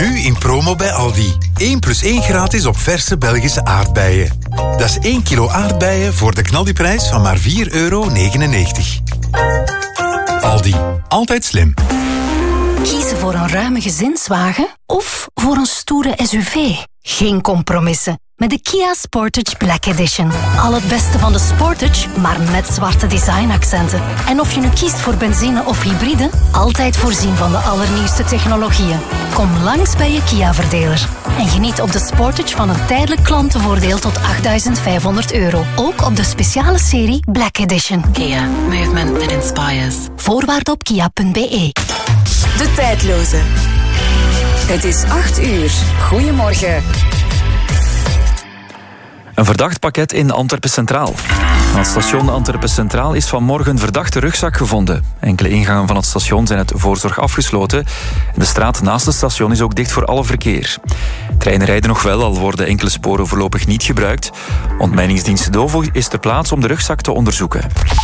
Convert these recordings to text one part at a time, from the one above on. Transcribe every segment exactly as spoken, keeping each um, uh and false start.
Nu in promo bij Aldi. één plus één gratis op verse Belgische aardbeien. Dat is één kilo aardbeien voor de knaldiprijs van maar vier euro negenennegentig. Aldi. Altijd slim. Kiezen voor een ruime gezinswagen of voor een stoere S U V? Geen compromissen. Met de Kia Sportage Black Edition. Al het beste van de Sportage, maar met zwarte designaccenten. En of je nu kiest voor benzine of hybride, altijd voorzien van de allernieuwste technologieën. Kom langs bij je Kia-verdeler. En geniet op de Sportage van een tijdelijk klantenvoordeel tot achtduizend vijfhonderd euro. Ook op de speciale serie Black Edition. Kia. Movement that inspires. Voorwaarden op kia punt b e. De tijdloze. Het is acht uur. Goedemorgen. Een verdacht pakket in Antwerpen Centraal. Aan het station Antwerpen Centraal is vanmorgen een verdachte rugzak gevonden. Enkele ingangen van het station zijn uit voorzorg afgesloten. De straat naast het station is ook dicht voor alle verkeer. Treinen rijden nog wel, al worden enkele sporen voorlopig niet gebruikt. Ontmijningsdienst Dovo is ter plaatse om de rugzak te onderzoeken.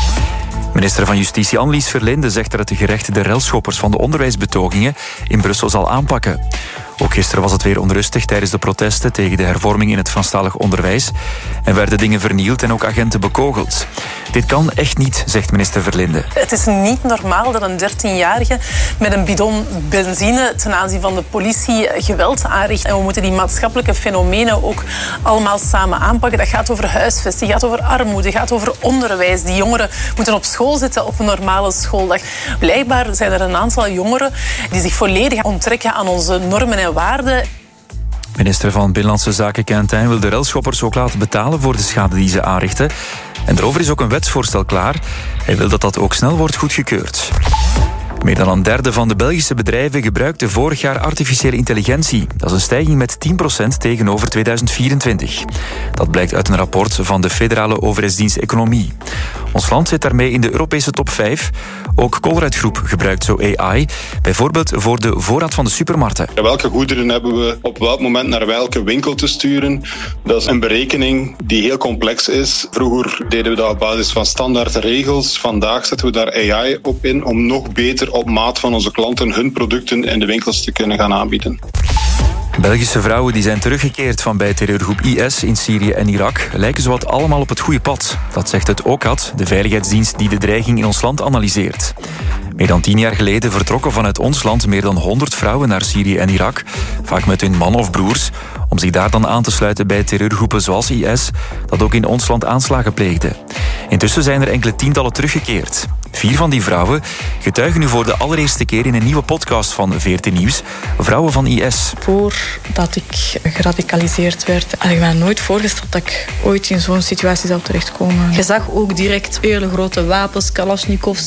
Minister van Justitie Annelies Verlinde zegt dat het gerecht de relschoppers van de onderwijsbetogingen in Brussel zal aanpakken. Ook gisteren was het weer onrustig tijdens de protesten tegen de hervorming in het Franstalig onderwijs en werden dingen vernield en ook agenten bekogeld. Dit kan echt niet, zegt minister Verlinde. Het is niet normaal dat een dertienjarige met een bidon benzine ten aanzien van de politie geweld aanricht. En we moeten die maatschappelijke fenomenen ook allemaal samen aanpakken. Dat gaat over huisvesting, gaat over armoede, gaat over onderwijs. Die jongeren moeten op school zitten op een normale schooldag. Blijkbaar zijn er een aantal jongeren die zich volledig onttrekken aan onze normen en waarden. Minister van Binnenlandse Zaken Quintin wil de relschoppers ook laten betalen voor de schade die ze aanrichten. En daarover is ook een wetsvoorstel klaar. Hij wil dat dat ook snel wordt goedgekeurd. Meer dan een derde van de Belgische bedrijven gebruikte vorig jaar artificiële intelligentie. Dat is een stijging met tien procent tegenover tweeduizend vierentwintig. Dat blijkt uit een rapport van de Federale Overheidsdienst Economie. Ons land zit daarmee in de Europese top vijf. Ook Colruyt Groep gebruikt zo A I, bijvoorbeeld voor de voorraad van de supermarkten. Welke goederen hebben we op welk moment naar welke winkel te sturen? Dat is een berekening die heel complex is. Vroeger deden we dat op basis van standaard regels. Vandaag zetten we daar A I op in om nog beter op maat van onze klanten hun producten in de winkels te kunnen gaan aanbieden. Belgische vrouwen die zijn teruggekeerd van bij terreurgroep I S in Syrië en Irak lijken zowat allemaal op het goede pad. Dat zegt het O C A D, de veiligheidsdienst die de dreiging in ons land analyseert. Meer dan tien jaar geleden vertrokken vanuit ons land meer dan honderd vrouwen naar Syrië en Irak, vaak met hun man of broers, om zich daar dan aan te sluiten bij terreurgroepen zoals I S, dat ook in ons land aanslagen pleegde. Intussen zijn er enkele tientallen teruggekeerd. Vier van die vrouwen getuigen nu voor de allereerste keer in een nieuwe podcast van V R T Nieuws, Vrouwen van I S. Voordat ik geradicaliseerd werd, had ik mij nooit voorgesteld dat ik ooit in zo'n situatie zou terechtkomen. Je zag ook direct hele grote wapens, kalasjnikovs.